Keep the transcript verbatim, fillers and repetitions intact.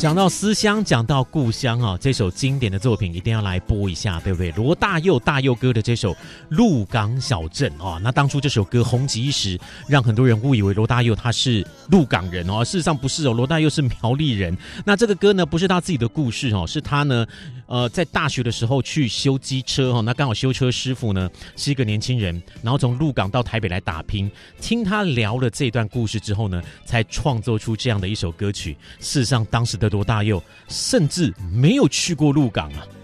讲到思乡，讲到故乡啊，这首经典的作品一定要来播一下，对不对？罗大佑大佑哥的这首《鹿港小镇》啊，那当初这首歌红极一时，让很多人误以为罗大佑他是鹿港人哦，事实上不是哦，罗大佑是苗栗人。那这个歌呢，不是他自己的故事哦，是他呢，呃，在大学的时候去修机车哦，那刚好修车师傅呢是一个年轻人，然后从鹿港到台北来打拼，听他聊了这段故事之后呢，才创作出这样的一首歌曲。事实上，当时的罗大佑甚至没有去过鹿港啊。